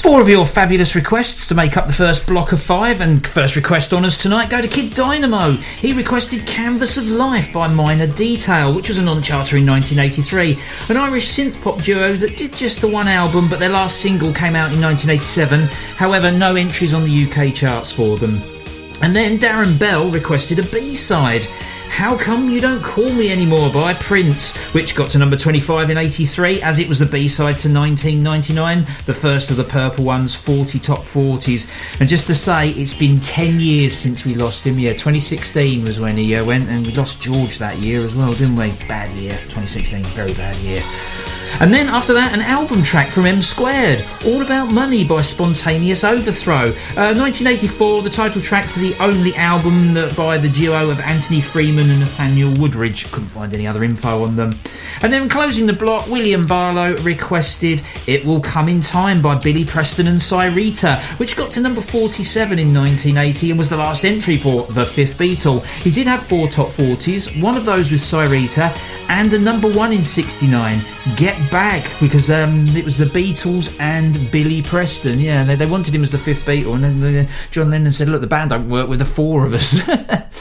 Four of your fabulous requests to make up the first block of five, and first request honours tonight go to Kid Dynamo. He requested Canvas of Life by Minor Detail, which was a non-charter in 1983, an Irish synth-pop duo that did just the one album, but their last single came out in 1987, however no entries on the UK charts for them. And then Darren Bell requested a B-side, How Come You Don't Call Me Anymore by Prince, which got to number 25 in 83, as it was the B-side to 1999, the first of the Purple One's 40 top 40s. And just to say, it's been 10 years since we lost him. Yeah, 2016 was when he went, and we lost George that year as well, didn't we? Bad year, 2016, very bad year. And then after that, an album track from M Squared, All About Money by Spontaneous Overthrow. 1984, the title track to the only album by the duo of Anthony Freeman and Nathaniel Woodridge. Couldn't find any other info on them. And then closing the block, William Barlow requested It Will Come in Time by Billy Preston and Cyrita, which got to number 47 in 1980 and was the last entry for The Fifth Beatle. He did have 4 top 40s, one of those with Cyrita, and a number 1 in 69, Get Back, because it was the Beatles and Billy Preston. Yeah, they wanted him as the fifth Beatle, and then John Lennon said, look, the band don't work with the four of us.